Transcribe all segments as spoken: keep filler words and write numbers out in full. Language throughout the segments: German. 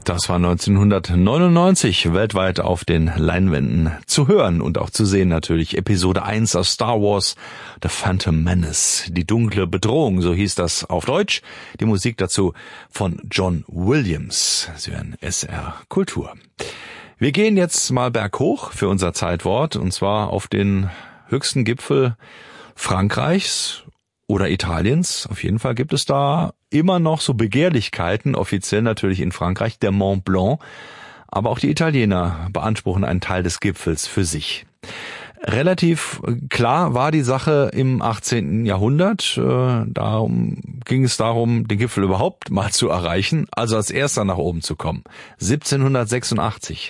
Das war neunzehnhundertneunundneunzig weltweit auf den Leinwänden zu hören und auch zu sehen natürlich. Episode eins aus Star Wars, The Phantom Menace, die dunkle Bedrohung, so hieß das auf Deutsch. Die Musik dazu von John Williams. Sie hören S R Kultur. Wir gehen jetzt mal berghoch für unser Zeitwort und zwar auf den höchsten Gipfel Frankreichs oder Italiens. Auf jeden Fall gibt es da immer noch so Begehrlichkeiten, offiziell natürlich in Frankreich, der Mont Blanc. Aber auch die Italiener beanspruchen einen Teil des Gipfels für sich. Relativ klar war die Sache im achtzehnten Jahrhundert. Darum ging es darum, den Gipfel überhaupt mal zu erreichen, also als erster nach oben zu kommen. siebzehnhundertsechsundachtzig,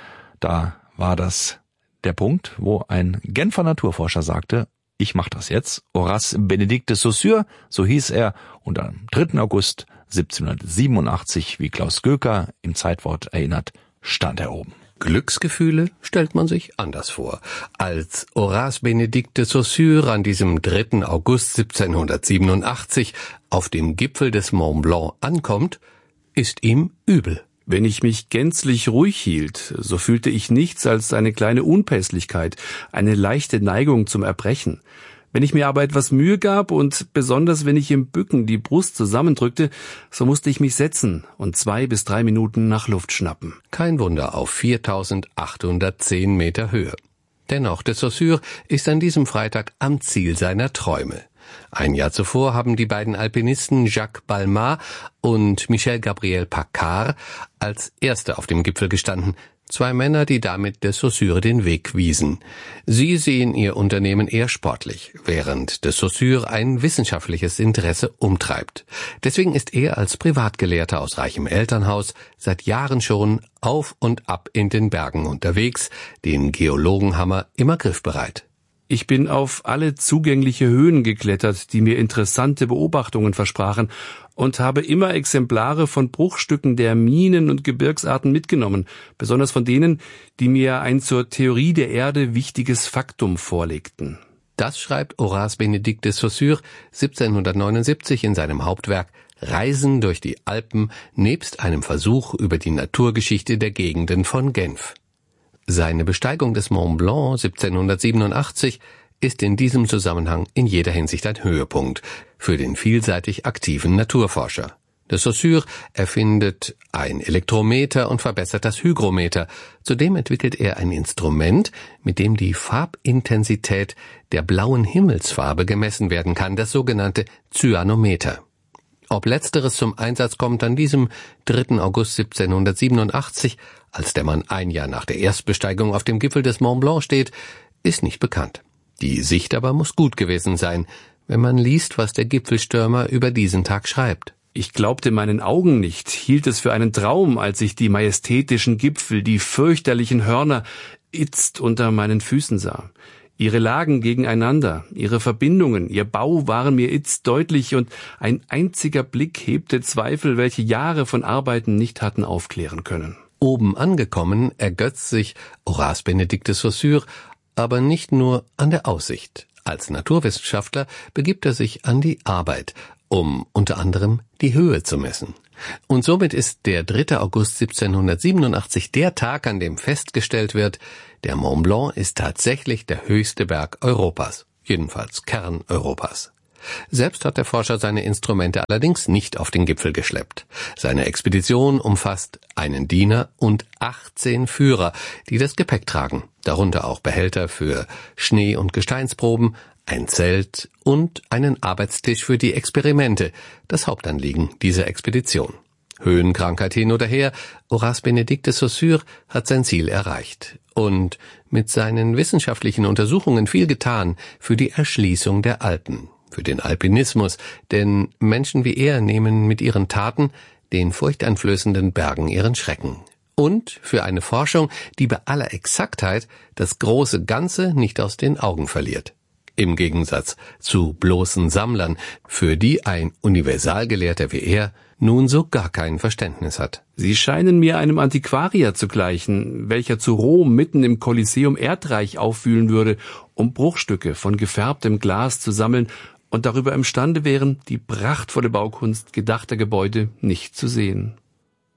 da war das der Punkt, wo ein Genfer Naturforscher sagte, ich mach das jetzt. Horace Benedict de Saussure, so hieß er, und am dritten August siebzehnhundertsiebenundachtzig, wie Klaus Göker im Zeitwort erinnert, stand er oben. Glücksgefühle stellt man sich anders vor. Als Horace Benedict de Saussure an diesem dritten August siebzehnhundertsiebenundachtzig auf dem Gipfel des Mont Blanc ankommt, ist ihm übel. Wenn ich mich gänzlich ruhig hielt, so fühlte ich nichts als eine kleine Unpässlichkeit, eine leichte Neigung zum Erbrechen. Wenn ich mir aber etwas Mühe gab und besonders wenn ich im Bücken die Brust zusammendrückte, so musste ich mich setzen und zwei bis drei Minuten nach Luft schnappen. Kein Wunder auf viertausendachthundertzehn Meter Höhe. Dennoch, de Saussure ist an diesem Freitag am Ziel seiner Träume. Ein Jahr zuvor haben die beiden Alpinisten Jacques Balmat und Michel Gabriel Paccard als Erste auf dem Gipfel gestanden. Zwei Männer, die damit de Saussure den Weg wiesen. Sie sehen ihr Unternehmen eher sportlich, während de Saussure ein wissenschaftliches Interesse umtreibt. Deswegen ist er als Privatgelehrter aus reichem Elternhaus seit Jahren schon auf und ab in den Bergen unterwegs, den Geologenhammer immer griffbereit. Ich bin auf alle zugängliche Höhen geklettert, die mir interessante Beobachtungen versprachen, und habe immer Exemplare von Bruchstücken der Minen- und Gebirgsarten mitgenommen, besonders von denen, die mir ein zur Theorie der Erde wichtiges Faktum vorlegten. Das schreibt Horace Benedict de Saussure siebzehnhundertneunundsiebzig in seinem Hauptwerk Reisen durch die Alpen nebst einem Versuch über die Naturgeschichte der Gegenden von Genf. Seine Besteigung des Mont Blanc siebzehnhundertsiebenundachtzig ist in diesem Zusammenhang in jeder Hinsicht ein Höhepunkt für den vielseitig aktiven Naturforscher. De Saussure erfindet ein Elektrometer und verbessert das Hygrometer. Zudem entwickelt er ein Instrument, mit dem die Farbintensität der blauen Himmelsfarbe gemessen werden kann, das sogenannte Cyanometer. Ob letzteres zum Einsatz kommt an diesem dritten August siebzehnhundertsiebenundachtzig, als der Mann ein Jahr nach der Erstbesteigung auf dem Gipfel des Mont Blanc steht, ist nicht bekannt. Die Sicht aber muss gut gewesen sein, wenn man liest, was der Gipfelstürmer über diesen Tag schreibt. Ich glaubte meinen Augen nicht, hielt es für einen Traum, als ich die majestätischen Gipfel, die fürchterlichen Hörner, itzt unter meinen Füßen sah. Ihre Lagen gegeneinander, ihre Verbindungen, ihr Bau waren mir itzt deutlich und ein einziger Blick hebte Zweifel, welche Jahre von Arbeiten nicht hatten aufklären können. Oben angekommen ergötzt sich Horace Benedict de Saussure aber nicht nur an der Aussicht. Als Naturwissenschaftler begibt er sich an die Arbeit, um unter anderem die Höhe zu messen. Und somit ist der dritte August siebzehnhundertsiebenundachtzig der Tag, an dem festgestellt wird, der Mont Blanc ist tatsächlich der höchste Berg Europas, jedenfalls Kerneuropas. Selbst hat der Forscher seine Instrumente allerdings nicht auf den Gipfel geschleppt. Seine Expedition umfasst einen Diener und achtzehn Führer, die das Gepäck tragen, darunter auch Behälter für Schnee- und Gesteinsproben, ein Zelt und einen Arbeitstisch für die Experimente, das Hauptanliegen dieser Expedition. Höhenkrankheit hin oder her, Horace Benedict de Saussure hat sein Ziel erreicht und mit seinen wissenschaftlichen Untersuchungen viel getan für die Erschließung der Alpen, für den Alpinismus, denn Menschen wie er nehmen mit ihren Taten den furchteinflößenden Bergen ihren Schrecken. Und für eine Forschung, die bei aller Exaktheit das große Ganze nicht aus den Augen verliert. Im Gegensatz zu bloßen Sammlern, für die ein Universalgelehrter wie er nun so gar kein Verständnis hat. Sie scheinen mir einem Antiquarier zu gleichen, welcher zu Rom mitten im Kolosseum Erdreich aufwühlen würde, um Bruchstücke von gefärbtem Glas zu sammeln und darüber imstande wären, die prachtvolle Baukunst gedachter Gebäude nicht zu sehen.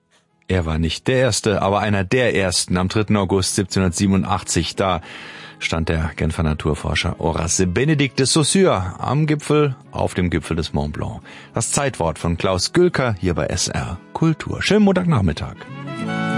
Er war nicht der Erste, aber einer der Ersten. Am dritten August siebzehnhundertsiebenundachtzig, da stand der Genfer Naturforscher Horace Benedict de Saussure am Gipfel, auf dem Gipfel des Mont Blanc. Das Zeitwort von Klaus Gülker hier bei S R Kultur. Schönen Montagnachmittag.